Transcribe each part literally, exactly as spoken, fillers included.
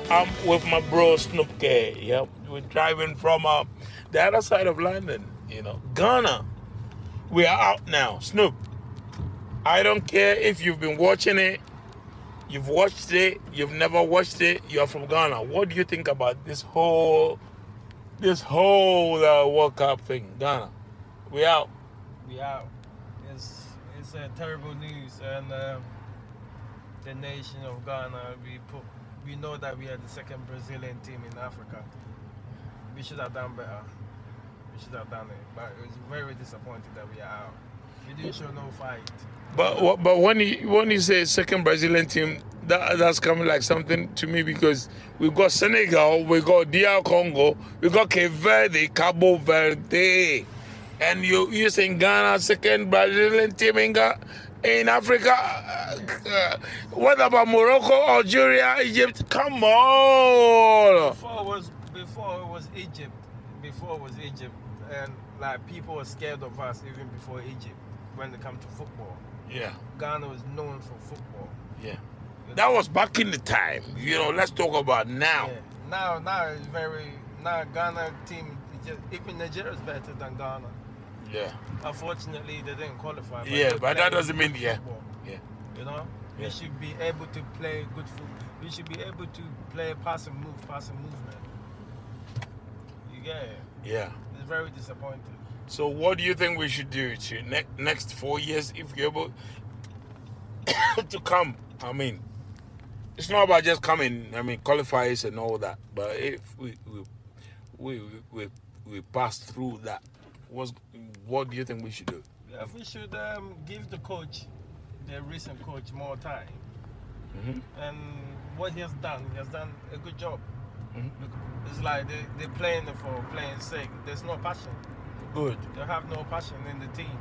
I'm with my bro Snoop K. Yep, we're driving from uh, the other side of London. You know, Ghana. We are out now, Snoop. I don't care if you've been watching it, you've watched it, you've never watched it. You're from Ghana. What do you think about this whole, this whole uh, World Cup thing, Ghana? We out. We out. It's it's a uh, terrible news, and um, the nation of Ghana. We put. We know that we are the second Brazilian team in Africa. We should have done better. We should have done it, but it was very disappointing that we are out. We didn't show no fight. But but when you when you say second Brazilian team, that that's coming like something to me because we got Senegal, we got D R Congo, we got Cape Verde, Cabo Verde, and you you saying Ghana second Brazilian team in Ghana. In Africa, uh, what about Morocco, Algeria, Egypt? Come on! Before it was before it was Egypt, before it was Egypt, and like people were scared of us even before Egypt when it comes to football. Yeah, Ghana was known for football. Yeah, that was back in the time. You know, let's talk about now. Yeah. Now, now it's very now Ghana team. Just, even Nigeria is better than Ghana. Yeah. Unfortunately, they didn't qualify. But yeah, but that doesn't mean yeah. Yeah. You know, yeah. we should be able to play good football. We should be able to play pass and move, pass and movement. You get it? Yeah. It's very disappointing. So, what do you think we should do to ne- next four years if you're able to come? I mean, it's not about just coming. I mean, qualifiers and all that. But if we we we we, we pass through that. What's, what do you think we should do? Yeah, we should um, give the coach, the recent coach, more time. Mm-hmm. And what he has done, he has done a good job. Mm-hmm. It's like they, they're playing for playing sake. There's no passion. Good. They have no passion in the team.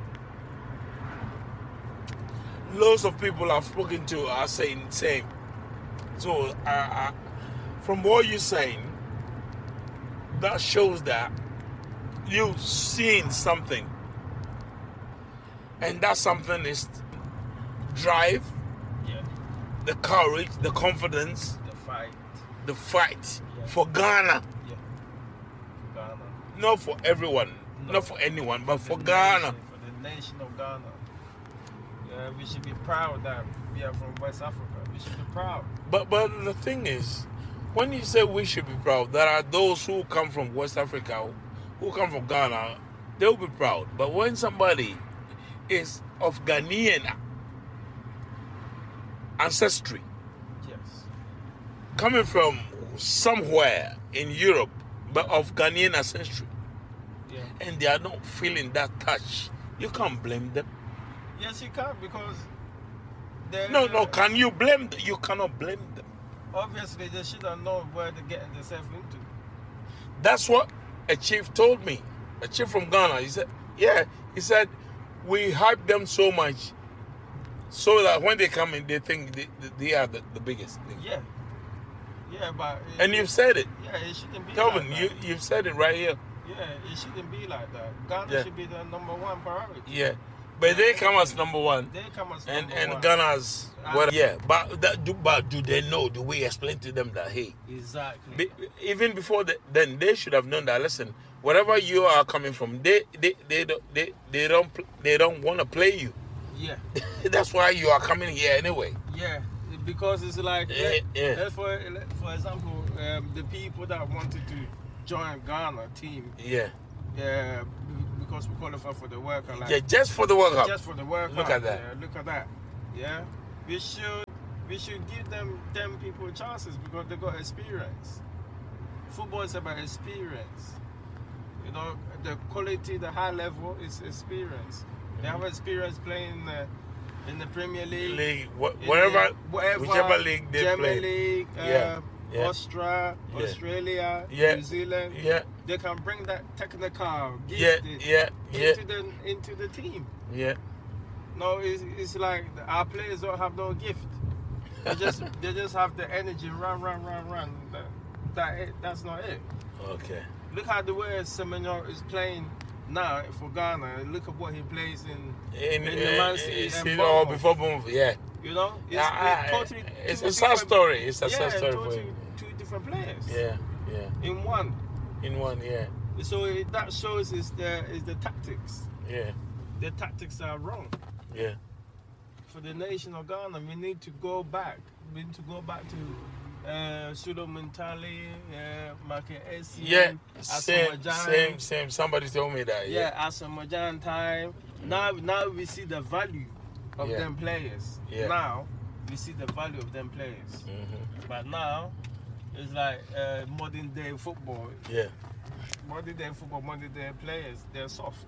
Lots of people I've spoken to are saying the same. So, uh, uh, from what you're saying, that shows that you've seen something, and that something is drive, yeah, the courage, the confidence, the fight, the fight yeah. for Ghana. Yeah, Ghana. Not for everyone, no. not for anyone, but for, for Ghana. Nation, for the nation of Ghana. Yeah, we should be proud that we are from West Africa. We should be proud. But but the thing is, when you say we should be proud, there are those who come from West Africa. Who come from Ghana, they'll be proud. But when somebody is of Ghanaian ancestry, yes, coming from somewhere in Europe, but of Ghanaian ancestry, yeah, and they are not feeling that touch, you can't blame them. Yes, you can, because no, no. Can you blame them? You cannot blame them. Obviously, they should have known where they're getting themselves into. That's what a chief told me, a chief from Ghana. He said, yeah, he said, we hype them so much so that when they come in, they think they, they are the, the biggest thing. Yeah. Yeah, but... It, and you've said it. Yeah, it shouldn't be Kelvin, like you, that. you've said it right here. Yeah, it shouldn't be like that. Ghana yeah. should be the number one priority. Yeah. But they come as number one. They come as and, number and one. Ghana's... Well, yeah, but that, do, but do they know? Do we explain to them that, hey... Exactly. Be, even before the, then, they should have known that, listen, wherever you are coming from, they they they don't they, they don't they don't want to play you. Yeah. That's why you are coming here anyway. Yeah, because it's like yeah, yeah. Let, for for example, um, the people that wanted to join Ghana team. Yeah. Yeah, because we qualify for the World Cup. Like, yeah, just for the World Cup. Just for the World Cup. Look at that. Yeah, look at that. Yeah, we should we should give them them people chances because they got experience. Football is about experience. You know, the quality, the high level is experience. Mm-hmm. They have experience playing in the, in the Premier League, league wh- wherever, the, wherever, whichever league they German play. League, yeah. Uh, yeah. Austria, yeah. Australia, yeah. New Zealand. Yeah. They can bring that technical gift yeah. Yeah. into yeah. the into the team. Yeah. No, it's, it's like our players don't have no gift. They just they just have the energy, run, run, run, run. That, that it, that's not it. Okay. Look at the way Semenyo is playing now for Ghana. Look at what he plays in in, in the Man City uh, and uh, before Bournemouth. Yeah. You know, it's, uh, it's totally it's a sad story. It's a yeah, sad story totally for him. Two different different players. Yeah, yeah. In one. In one, yeah. So it, that shows is the is the tactics. Yeah. The tactics are wrong. Yeah. For the nation of Ghana, we need to go back. We need to go back to uh, Sudo Mentali, uh, Market S. Yeah, same, same, same. Somebody told me that. Yeah, Yeah. Asamoah time. Now, now we see the value of Yeah. them players. Yeah. Now we see the value of them players. Mm-hmm. But now it's like uh, modern day football. Yeah. Modern day football, modern day players, they're soft.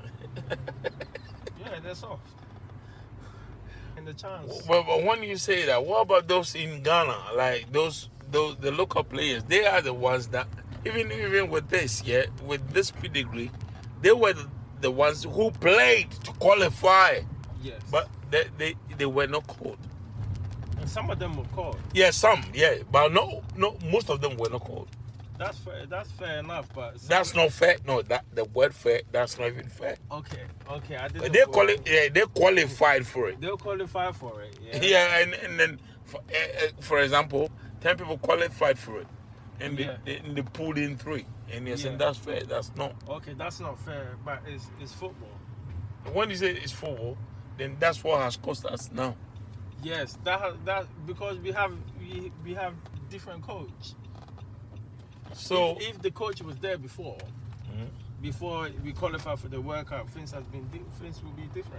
Yeah, they're soft. And the chance. But, but when you say that, what about those in Ghana? Like those, those the local players. They are the ones that even even with this, yeah, with this pedigree, they were the, the ones who played to qualify, Yes. but they they, they were not called. And some of them were called. Yeah, some, yeah, but no, no, most of them were not called. That's fair. That's fair enough. But some, That's not fair. No, that the word fair. That's not even fair. okay. Okay, I didn't. But they quali- yeah, they qualified for it. They'll qualify for it. Yeah. Yeah, and, and then, for, uh, uh, for example, ten people qualified for it, and they, Yeah. they, and they pulled in three, and you're saying Yeah. that's fair. That's not. Okay, that's not fair. But it's it's football. When you say it's football, then that's what has cost us now. Yes, that has- that because we have we we have different coach. So if, if the coach was there before, Mhm. before we qualify for the World Cup, things has been di- things will be different.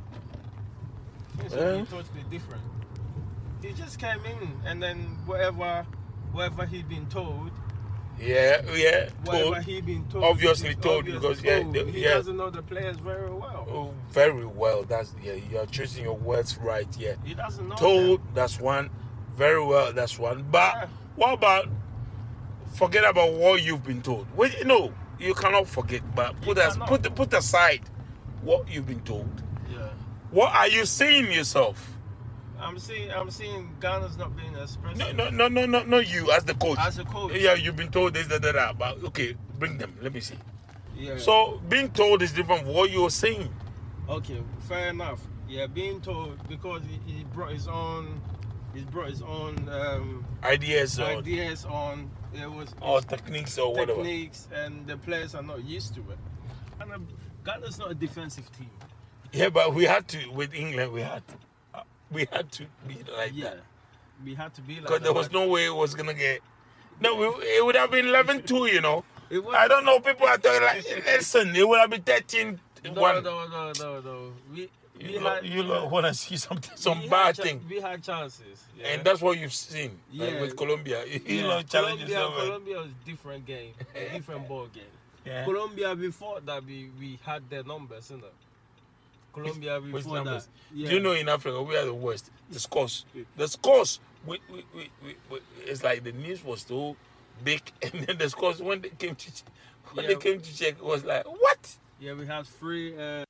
Things will Yeah. be totally different. He just came in and then whatever whatever he been told, yeah, yeah, whatever told, he been told, Obviously he's told, because, yeah, told. the- he yeah. doesn't know the players very well. oh, very well. That's yeah. You're choosing your words right. Yeah. He doesn't know. Told, them. that's one. Very well, that's one. But Yeah. what about forget about what you've been told? Well, you know, you cannot forget. But put You as cannot. put put aside what you've been told. Yeah. What are you seeing yourself? I'm seeing I'm seeing Ghana's not being expressive. No, no, no, no, no, not you as the coach. As a coach. Yeah, you've been told this, that, that, that. But okay, bring them. Let me see. Yeah. So being told is different from what you're saying. Okay, fair enough. Yeah, being told because he, he brought his own, he brought his own um, Ideas or, ideas on. It was or techniques or whatever. techniques, and the players are not used to it. Ghana, Ghana's not a defensive team. Yeah, but we had to with England. We had to. Uh, we had to be like Yeah, that. we had to be like Because that. there was no way it was gonna get. No, we, it would have been eleven two, you know. It was, I don't know. People are talking like, listen, it would have been thirteen no, one. no, no, no, no. We, we You, had, you want to see something, some we bad had cha- thing, We had chances, yeah. and that's what you've seen like, Yeah. with Colombia. You yeah. know, challenge Colombia, yourself. and- Colombia was different game, a different ball game. Yeah. Colombia before that we, we had their numbers, isn't it? Colombia Which before numbers? that. Yeah. Do you know in Africa we are the worst? The scores, the scores. We, we, we, we, we, it's like the news was so big, and then the scores when they came to ch- when Yeah. they came to check it was like what? Yeah, we had three uh,